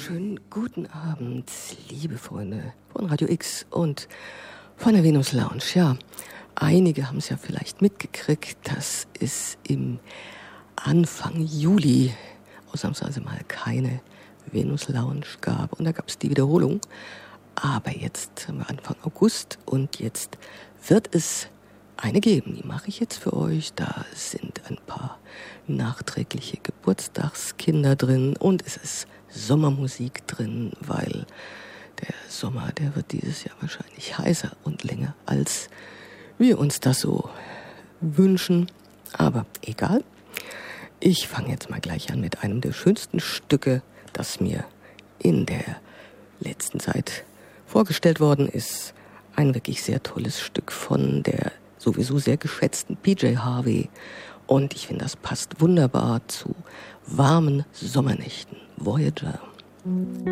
wunderschönen guten Abend, liebe Freunde von Radio X und von der Venus Lounge. Ja, einige haben es ja vielleicht mitgekriegt, dass es im Anfang Juli ausnahmsweise mal keine Venus Lounge gab und da gab es die Wiederholung. Aber jetzt haben wir Anfang August und jetzt wird es eine geben, die mache ich jetzt für euch. Da sind ein paar nachträgliche Geburtstagskinder drin und es ist Sommermusik drin, weil der Sommer, der wird dieses Jahr wahrscheinlich heißer und länger, als wir uns das so wünschen. Aber egal. Ich fange jetzt mal gleich an mit einem der schönsten Stücke, das mir in der letzten Zeit vorgestellt worden ist. Ein wirklich sehr tolles Stück von der sowieso sehr geschätzten PJ Harvey. Und ich finde, das passt wunderbar zu warmen Sommernächten. Voyager.